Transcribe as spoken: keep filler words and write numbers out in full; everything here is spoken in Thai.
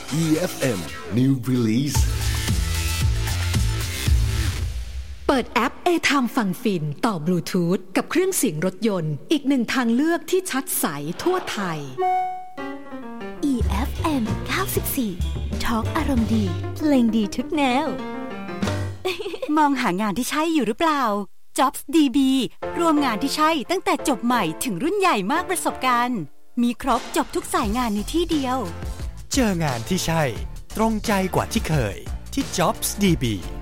อี เอฟ เอ็ม New Release เปิดแอป A-Time ฟังฟินต่อบลูทูธกับเครื่องเสียงรถยนต์อีกหนึ่งทางเลือกที่ชัดใสทั่วไทยอี เอฟ เอ็ม เก้าสิบสี่ ทอล์กอารมณ์ดีเพลงดีทุกแนวมองหางานที่ใช่อยู่หรือเปล่า Jobs ดี บี รวมงานที่ใช่ตั้งแต่จบใหม่ถึงรุ่นใหญ่มากประสบการณ์มีครบจบทุกสายงานในที่เดียวเจองานที่ใช่ตรงใจกว่าที่เคยที่ Jobs ดี บี